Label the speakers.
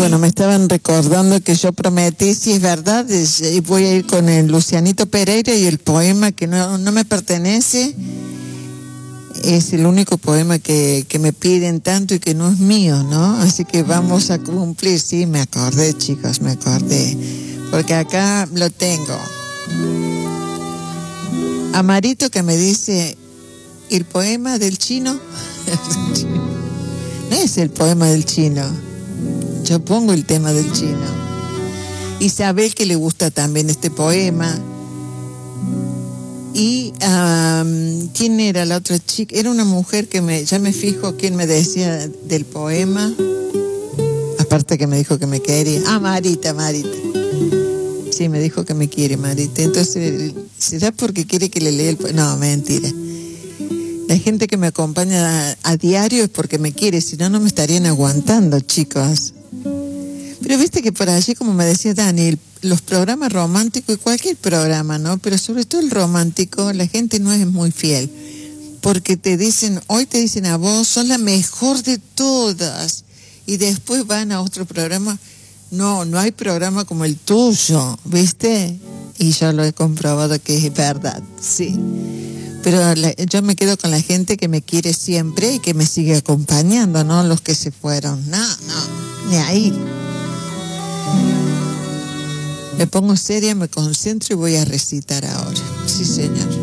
Speaker 1: bueno, me estaban recordando que yo prometí, si es verdad, voy a ir con el Lucianito Pereira y el poema que no me pertenece. Es el único poema que me piden tanto y que no es mío, ¿no? Así que vamos a cumplir. Sí, me acordé, chicos, me acordé. Porque acá lo tengo. Amarito que me dice, ¿el poema del chino? No es el poema del chino. Yo pongo el tema del chino. Isabel, que le gusta también este poema. Y ¿quién era la otra chica? Era una mujer que ya me fijo quién me decía del poema. Aparte que me dijo que me quería. Marita. Sí, me dijo que me quiere, Marita. Entonces, ¿será porque quiere que le lea el poema? No, mentira. La gente que me acompaña a diario es porque me quiere, si no, no me estarían aguantando, chicos. Pero viste que por allí, como me decía Dani, los programas románticos y cualquier programa, ¿no? Pero sobre todo el romántico, la gente no es muy fiel. Porque hoy te dicen a vos, sos la mejor de todas. Y después van a otro programa. No hay programa como el tuyo, ¿viste? Y yo lo he comprobado que es verdad, sí. Pero yo me quedo con la gente que me quiere siempre y que me sigue acompañando, ¿no? Los que se fueron. No, ni ahí. Me pongo seria, me concentro y voy a recitar ahora. Sí, señor.